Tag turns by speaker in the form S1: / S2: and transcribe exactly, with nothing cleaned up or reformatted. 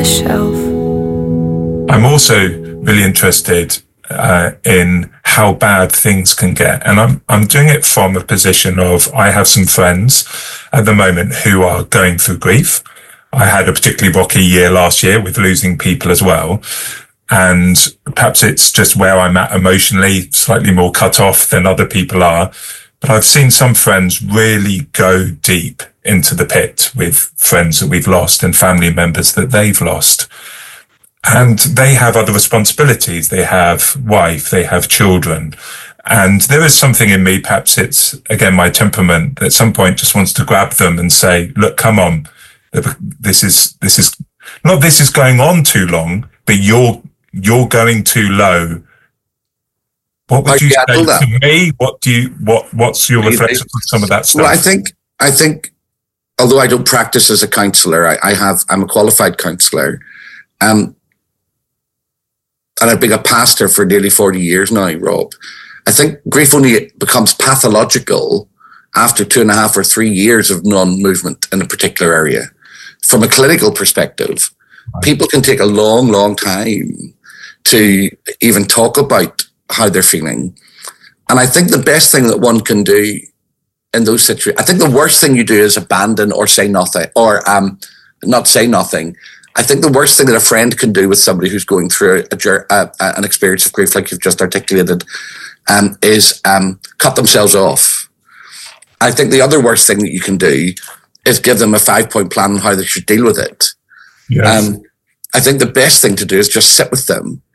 S1: shelf.
S2: I'm also really interested uh, in how bad things can get. And I'm, I'm doing it from a position of, I have some friends at the moment who are going through grief. I had a particularly rocky year last year with losing people as well. And perhaps it's just where I'm at emotionally, slightly more cut off than other people are. But I've seen some friends really go deep into the pit with friends that we've lost and family members that they've lost. And they have other responsibilities. They have wife, they have children. And there is something in me, perhaps it's, again, my temperament, that at some point just wants to grab them and say, look, come on. This is, this is, not this is going on too long, but you're, you're going too low. What would you say to me? What do you, what, what's your reflection on some of that stuff?
S3: Well, I think, I think, although I don't practice as a counsellor, I, I have, I'm a qualified counsellor. Um, and I've been a pastor for nearly forty years now, Rob. I think grief only becomes pathological after two and a half or three years of non-movement in a particular area. From a clinical perspective, people can take a long, long time to even talk about how they're feeling. And I think the best thing that one can do in those situations, I think the worst thing you do is abandon or say nothing, or um, not say nothing. I think the worst thing that a friend can do with somebody who's going through a, a, an experience of grief, like you've just articulated, um, is um, cut themselves off. I think the other worst thing that you can do is give them a five-point plan on how they should deal with it.
S2: Yes.
S3: Um, I think the best thing to do is just sit with them